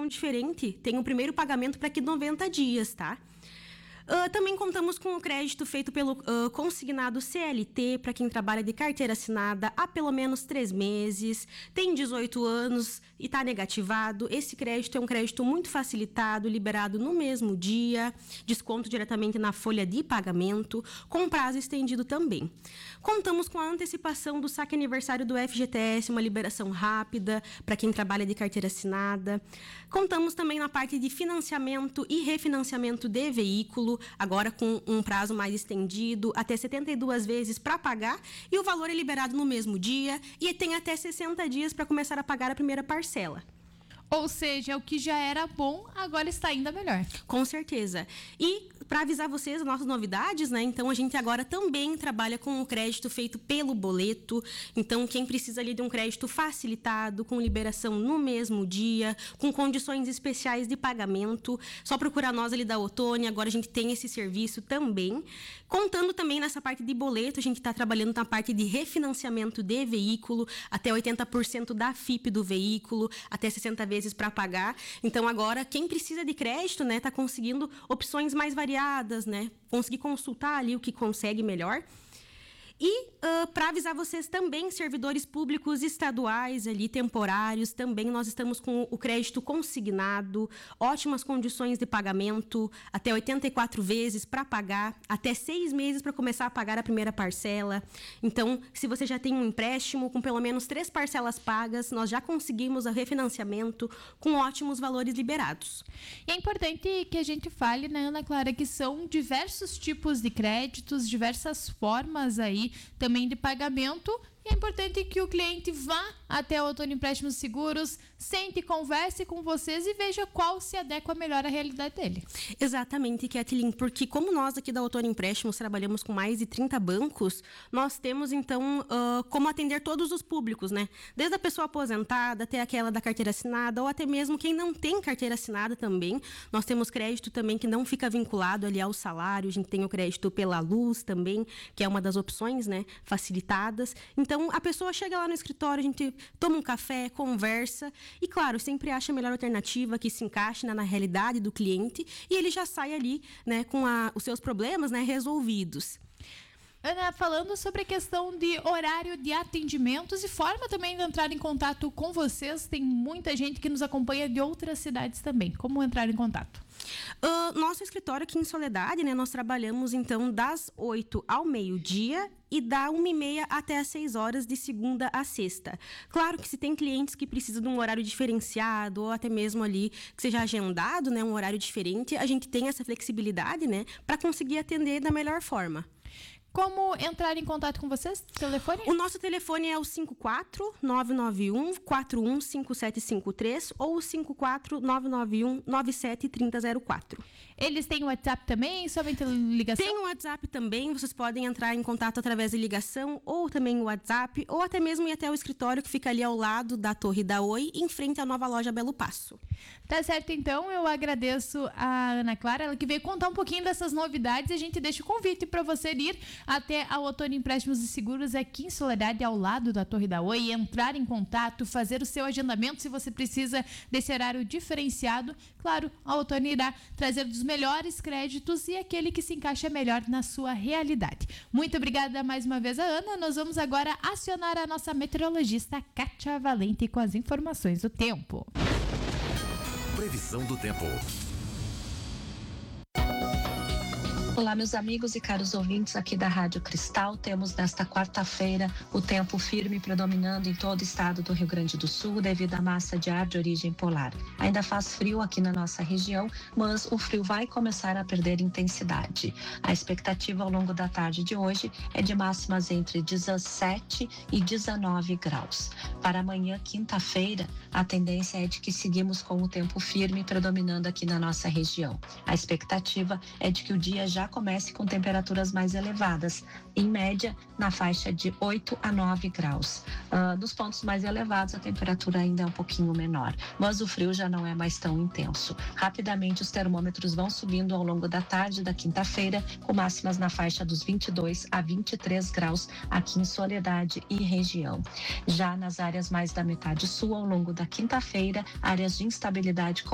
condição diferente, tem o primeiro pagamento para aqui 90 dias, tá? Também contamos com o crédito feito pelo consignado CLT para quem trabalha de carteira assinada há pelo menos 3 meses, tem 18 anos e está negativado. Esse crédito é um crédito muito facilitado, liberado no mesmo dia, desconto diretamente na folha de pagamento, com prazo estendido também. Contamos com a antecipação do saque aniversário do FGTS, uma liberação rápida para quem trabalha de carteira assinada. Contamos também na parte de financiamento e refinanciamento de veículo, agora com um prazo mais estendido, até 72 vezes para pagar, e o valor é liberado no mesmo dia e tem até 60 dias para começar a pagar a primeira parcela. Ou seja, o que já era bom, agora está ainda melhor. Com certeza. E para avisar vocês as nossas novidades, né? Então a gente agora também trabalha com o crédito feito pelo boleto. Então quem precisa ali de um crédito facilitado, com liberação no mesmo dia, com condições especiais de pagamento, só procurar nós ali da Ottoni. Agora a gente tem esse serviço também. Contando também nessa parte de boleto, a gente está trabalhando na parte de refinanciamento de veículo, até 80% da FIP do veículo, até 60 vezes para pagar. Então agora quem precisa de crédito, né, tá conseguindo opções mais variadas, né? Conseguir consultar ali o que consegue melhor. E para avisar vocês também, servidores públicos estaduais ali, temporários, também nós estamos com o crédito consignado, ótimas condições de pagamento, até 84 vezes para pagar, até 6 meses para começar a pagar a primeira parcela. Então, se você já tem um empréstimo com pelo menos 3 parcelas pagas, nós já conseguimos o refinanciamento com ótimos valores liberados. E é importante que a gente fale, né, Ana Clara, que são diversos tipos de créditos, diversas formas aí também de pagamento. E é importante que o cliente vá até o Ottoni Empréstimos Seguros, sente, converse com vocês e veja qual se adequa melhor à realidade dele. Exatamente, Kathleen, porque como nós aqui da Ottoni Empréstimos trabalhamos com mais de 30 bancos, nós temos então como atender todos os públicos, né? Desde a pessoa aposentada até aquela da carteira assinada, ou até mesmo quem não tem carteira assinada também. Nós temos crédito também que não fica vinculado ali ao salário, a gente tem o crédito pela luz também, que é uma das opções, né, facilitadas. Então, a pessoa chega lá no escritório, a gente toma um café, conversa e, claro, sempre acha a melhor alternativa que se encaixe na realidade do cliente e ele já sai ali, né, com os seus problemas, né, resolvidos. Ana, falando sobre a questão de horário de atendimentos e forma também de entrar em contato com vocês, tem muita gente que nos acompanha de outras cidades também. Como entrar em contato? Nosso escritório aqui em Soledade, né, nós trabalhamos então das 8 ao meio-dia e da 1h30 até as 6 horas de segunda a sexta. Claro que se tem clientes que precisam de um horário diferenciado ou até mesmo ali que seja agendado, né, um horário diferente, a gente tem essa flexibilidade, né, para conseguir atender da melhor forma. Como entrar em contato com vocês? Telefone? O nosso telefone é o 54-991-415753 ou o 54-991-973004. Eles têm WhatsApp também? Somente ligação? Tem o WhatsApp também, vocês podem entrar em contato através de ligação ou também o WhatsApp, ou até mesmo ir até o escritório que fica ali ao lado da Torre da Oi, em frente à nova loja Belo Passo. Tá certo, então eu agradeço a Ana Clara, ela que veio contar um pouquinho dessas novidades. A gente deixa o convite para você ir até a Ottoni Empréstimos e Seguros aqui em Soledade, ao lado da Torre da Oi, entrar em contato, fazer o seu agendamento se você precisa desse horário diferenciado. Claro, a Ottoni irá trazer dos melhores créditos e aquele que se encaixa melhor na sua realidade. Muito obrigada mais uma vez a Ana. Nós vamos agora acionar a nossa meteorologista Kátia Valente com as informações do tempo. Previsão do tempo. Olá, meus amigos e caros ouvintes aqui da Rádio Cristal. Temos nesta quarta-feira o tempo firme predominando em todo o estado do Rio Grande do Sul devido à massa de ar de origem polar. Ainda faz frio aqui na nossa região, mas o frio vai começar a perder intensidade. A expectativa ao longo da tarde de hoje é de máximas entre 17 e 19 graus. Para amanhã, quinta-feira, a tendência é de que seguimos com o tempo firme predominando aqui na nossa região. A expectativa é de que o dia já comece com temperaturas mais elevadas, em média na faixa de 8 a 9 graus. Nos pontos mais elevados a temperatura ainda é um pouquinho menor, mas o frio já não é mais tão intenso. Rapidamente os termômetros vão subindo ao longo da tarde da quinta-feira, com máximas na faixa dos 22 a 23 graus aqui em Soledade e região. Já nas áreas mais da metade sul, ao longo da quinta-feira, áreas de instabilidade